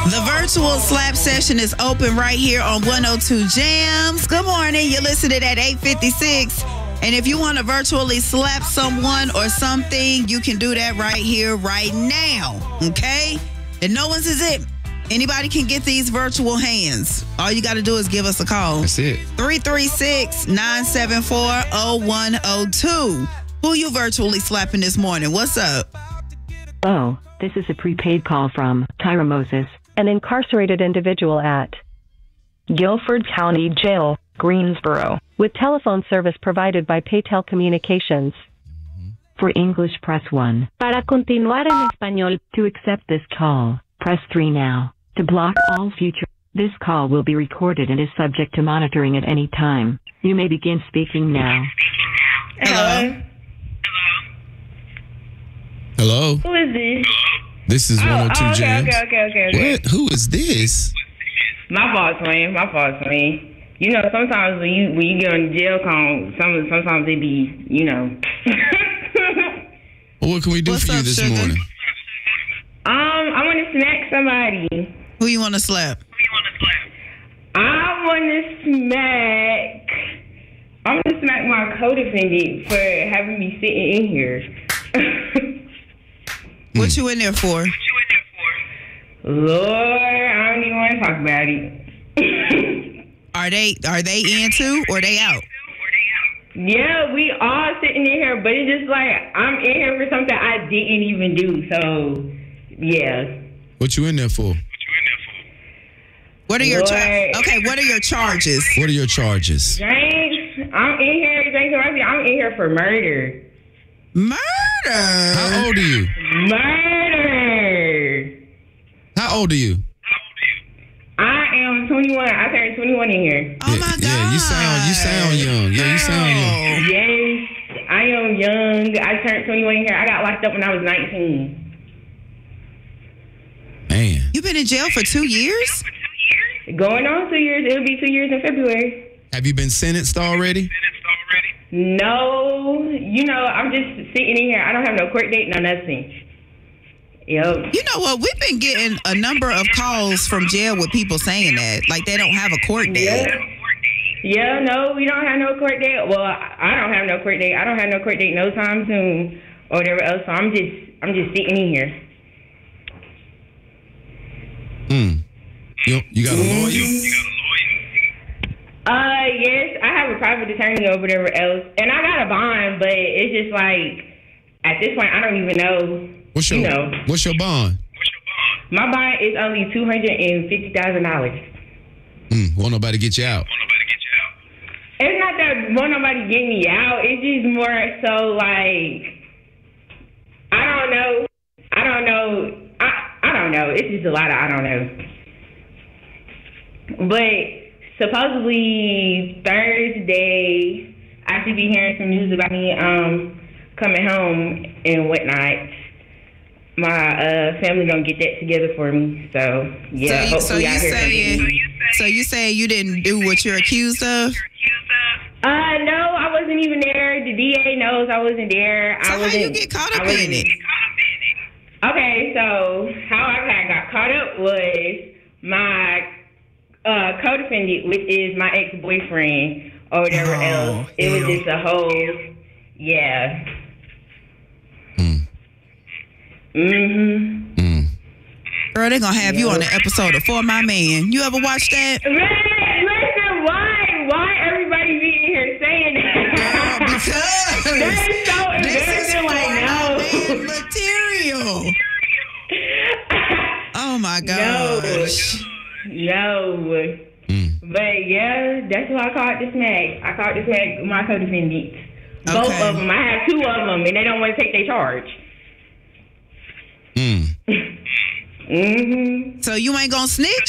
The virtual slap session is open right here on 102 Jams. Good morning. You're listening at 8:56. And if you want to virtually slap someone or something, you can do that right here, right now. Okay? And no one's exempt. Anybody can get these virtual hands. All you got to do is give us a call. That's it. 336-974-0102. Who you virtually slapping this morning? What's up? Oh, this is a prepaid call from Tyra Moses, an incarcerated individual at Guilford County Jail, Greensboro, with telephone service provided by Paytel Communications. For English, press 1. Para continuar en español, To accept this call, press 3 now. To block all future, this call will be recorded and is subject to monitoring at any time. You may begin speaking now. Hello? Hello? who is this? This is 102 Jams. Okay. What? Who is this? My fault, man. You know, sometimes when you get on jail call, sometimes they be, you know. Well, what can we do What's for you up, this sugar? morning? I want to smack somebody. Who you want to slap? I want to smack my co-defendant for having me sitting in here. What you in there for? Lord, I don't even want to talk about it. Are they in too or they out? Yeah, we all sitting in here, but it's just like I'm in here for something I didn't even do. So, yeah. What you in there for? What are your Lord. Okay, what are your charges? What are your charges? James, I'm in here. I'm in here for murder. Murder. How old are you? Murder. How old are you? I am 21. I turned 21 in here. Oh my God. Yeah, you sound young. Yeah, you sound young. Yes, I am young. I turned 21 in here. I got locked up when I was 19. Man. You been in jail for 2 years? Going on 2 years. It'll be 2 years in February. Have you been sentenced already? No, you know, I'm just sitting in here. I don't have no court date, no nothing. Yep. You know what? We've been getting a number of calls from jail with people saying that. Like they don't have a court date. Yeah, no, we don't have no court date. Well, I don't have no court date. I don't have no court date no time soon or whatever else. So I'm just sitting in here. You got a lawyer? Yes, I have a private attorney or whatever else. And I got a bond, but it's just like, at this point, I don't even know. What's your bond? My bond is only $250,000. Won't nobody get you out? It's not that won't nobody get me out. It's just more so like, I don't know. I don't know. It's just a lot of I don't know. But supposedly Thursday, I should be hearing some news about me coming home and whatnot. My family gonna get that together for me. So yeah, hopefully I hear something. So you saying you didn't do what you're accused of? No, I wasn't even there. The DA knows I wasn't there. So how you get caught up in it? Okay, so how I got caught up was my co-defendant, which is my ex-boyfriend or whatever else. It was just a whole, yeah. Girl, they're gonna have you on the episode of For My Man. You ever watch that? Man, listen, why everybody be in here saying that? Because That is so embarrassing, like, no. Material. Oh my gosh. No. But yeah, that's why I called this smack. I called this smack my co-defendants. Both of them. I have two of them, and they don't want to take their charge. So you ain't gonna snitch?